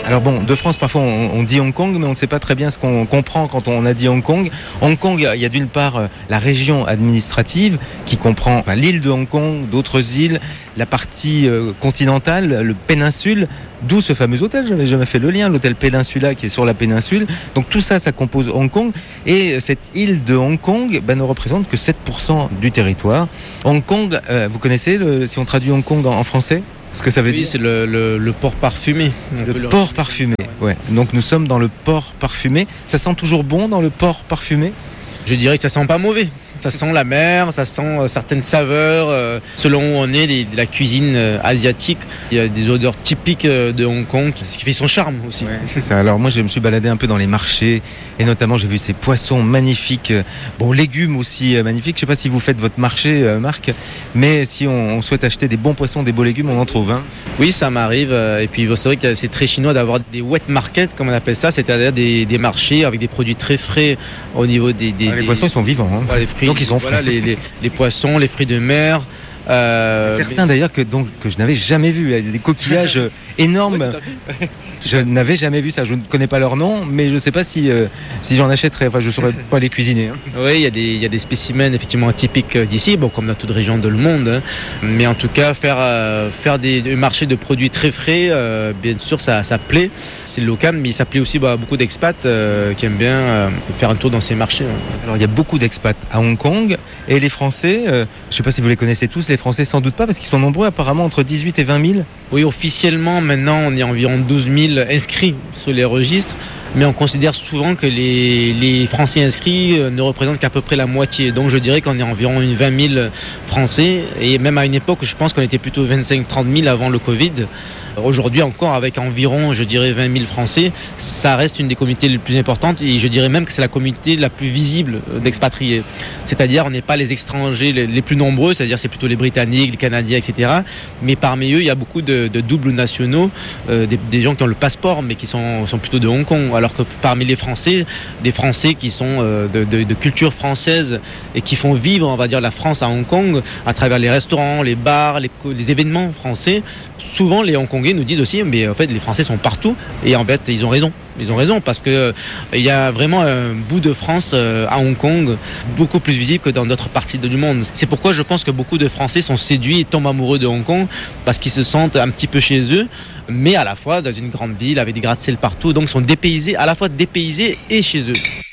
Alors bon, de France, parfois on dit Hong Kong, mais on ne sait pas très bien ce qu'on comprend quand on a dit Hong Kong. Hong Kong, il y a d'une part la région administrative qui comprend l'île de Hong Kong, d'autres îles, la partie continentale, le péninsule, d'où ce fameux hôtel, j'avais jamais fait le lien, l'hôtel Péninsula qui est sur la péninsule. Donc tout ça, ça compose Hong Kong. Et cette île de Hong Kong ne représente que 7% du territoire. Hong Kong, vous connaissez, si on traduit Hong Kong en français, ce que ça veut dire? C'est le port parfumé. Le port parfumé, ouais. Donc nous sommes dans le port parfumé. Ça sent toujours bon dans le port parfumé? Je dirais que ça sent pas mauvais. Ça sent la mer, ça sent certaines saveurs. Selon où on est, de la cuisine asiatique, il y a des odeurs typiques de Hong Kong, ce qui fait son charme aussi. Ouais, c'est ça. Alors moi, je me suis baladé un peu dans les marchés et notamment j'ai vu ces poissons magnifiques, légumes aussi magnifiques. Je sais pas si vous faites votre marché, Marc, mais si on souhaite acheter des bons poissons, des beaux légumes, on en trouve. Hein. Oui, ça m'arrive. Et puis c'est vrai que c'est très chinois d'avoir des wet markets, comme on appelle ça, c'est-à-dire des marchés avec des produits très frais au niveau des les poissons, ils sont vivants. Hein. Les fruits, donc ils sont frais. Les poissons, les fruits de mer. Certains d'ailleurs que je n'avais jamais vu. Il y a des coquillages énormes. Oui, tout à fait. Je n'avais jamais vu ça. Je ne connais pas leur nom, mais je ne sais pas si j'en achèterais. Enfin, je ne saurais pas les cuisiner. Hein. Oui, il y a des spécimens effectivement typiques d'ici, comme dans toute région de le monde. Hein. Mais en tout cas, faire des marchés de produits très frais, bien sûr, ça plaît. C'est local, mais ça plaît aussi beaucoup d'expats qui aiment bien faire un tour dans ces marchés. Hein. Alors, il y a beaucoup d'expats à Hong Kong. Et les Français, je ne sais pas si vous les connaissez tous, les Français sans doute pas, parce qu'ils sont nombreux, apparemment entre 18 et 20 000. Oui, officiellement, maintenant, on est environ 12 000 inscrits sur les registres, mais on considère souvent que les Français inscrits ne représentent qu'à peu près la moitié. Donc je dirais qu'on est environ 20 000 Français, et même à une époque, je pense qu'on était plutôt 25-30 000 avant le Covid. Aujourd'hui encore, avec environ, je dirais, 20 000 Français, ça reste une des communautés les plus importantes, et je dirais même que c'est la communauté la plus visible d'expatriés. C'est-à-dire, on n'est pas les étrangers les plus nombreux, c'est-à-dire c'est plutôt les Britanniques, les Canadiens, etc. Mais parmi eux, il y a beaucoup de doubles nationaux, des gens qui ont le passeport, mais qui sont plutôt de Hong Kong. Alors que parmi les Français, des Français qui sont de culture française et qui font vivre, on va dire, la France à Hong Kong à travers les restaurants, les bars, les événements français. Souvent, les Hongkongais nous disent aussi, mais en fait, les Français sont partout. Et en fait, ils ont raison. Ils ont raison parce que il y a vraiment un bout de France à Hong Kong beaucoup plus visible que dans d'autres parties du monde. C'est pourquoi je pense que beaucoup de Français sont séduits et tombent amoureux de Hong Kong parce qu'ils se sentent un petit peu chez eux, mais à la fois dans une grande ville avec des gratte-ciel partout, donc ils sont dépaysés, à la fois dépaysés et chez eux.